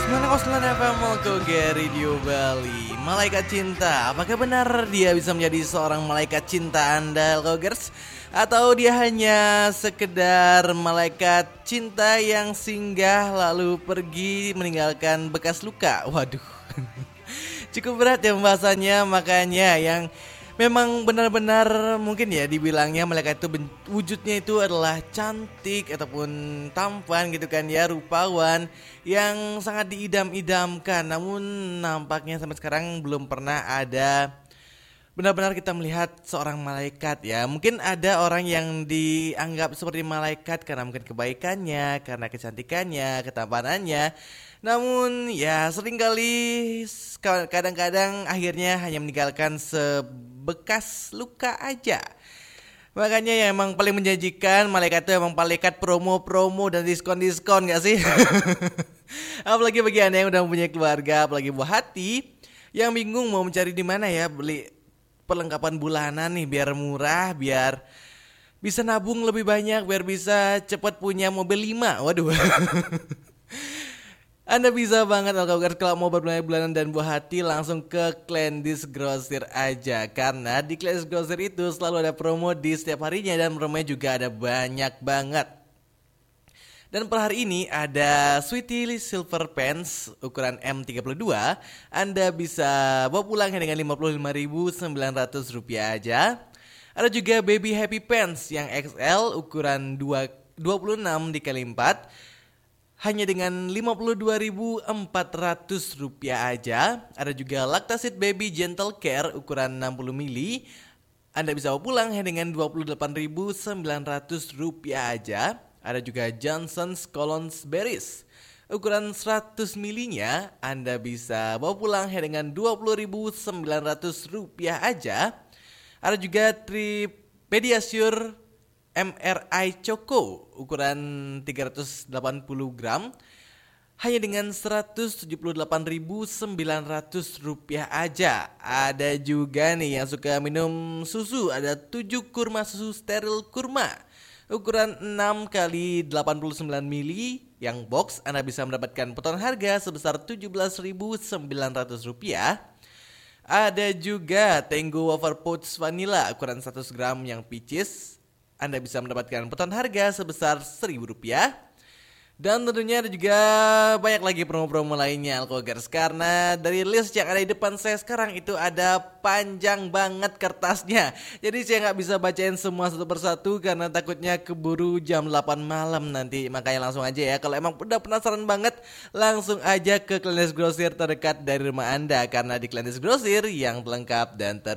99 FM Mokoge Radio Bali. Malaikat cinta, apakah benar dia bisa menjadi seorang malaikat cinta Anda, Alkogers? Atau dia hanya sekedar malaikat cinta yang singgah lalu pergi meninggalkan bekas luka? Waduh, cukup berat ya pembahasannya, makanya yang memang benar-benar mungkin ya dibilangnya malaikat itu wujudnya itu adalah cantik ataupun tampan gitu kan ya, rupawan yang sangat diidam-idamkan. Namun nampaknya sampai sekarang belum pernah ada benar-benar kita melihat seorang malaikat ya. Mungkin ada orang yang dianggap seperti malaikat karena mungkin kebaikannya, karena kecantikannya, ketampanannya. Namun ya seringkali kadang-kadang akhirnya hanya meninggalkan sebekas luka aja. Makanya ya emang paling menjanjikan malaikat itu emang malaikat promo-promo dan diskon-diskon gak sih? Apalagi bagi Anda yang udah mempunyai keluarga, apalagi buah hati yang bingung mau mencari di mana ya beli perlengkapan bulanan nih biar murah, biar bisa nabung lebih banyak, biar bisa cepat punya mobil 5. Waduh. Anda bisa banget kalau mau berbelanja bulanan dan buah hati langsung ke Kleandis Grosir aja. Karena di Kleandis Grosir itu selalu ada promo di setiap harinya dan promonya juga ada banyak banget. Dan per hari ini ada Sweetie Silver Pants ukuran M32. Anda bisa bawa pulangnya dengan Rp55.900 aja. Ada juga Baby Happy Pants yang XL ukuran 26 x 4 hanya dengan Rp52.400 aja. Ada juga Lactasit Baby Gentle Care ukuran 60 ml. Anda bisa bawa pulang hanya dengan Rp28.900 aja. Ada juga Johnson's Colons Berries ukuran 100 ml. Anda bisa bawa pulang hanya dengan Rp20.900 aja. Ada juga Pediasure MRI Choco ukuran 380 gram hanya dengan Rp178.900 aja. Ada juga nih yang suka minum susu, ada 7 kurma susu steril kurma ukuran 6 x 89 ml yang box. Anda bisa mendapatkan potongan harga sebesar Rp17.900. Ada juga Tango Wafer Pouch Vanilla ukuran 100 gram yang peaches. Anda bisa mendapatkan potongan harga sebesar Rp1.000. Dan tentunya ada juga banyak lagi promo-promo lainnya Alkogers. Karena dari list yang ada di depan saya sekarang itu ada panjang banget kertasnya. Jadi saya gak bisa bacain semua satu persatu karena takutnya keburu jam 8 malam nanti. Makanya langsung aja ya, kalau emang udah penasaran banget langsung aja ke Kleandis Grosir terdekat dari rumah Anda. Karena di Kleandis Grosir yang lengkap dan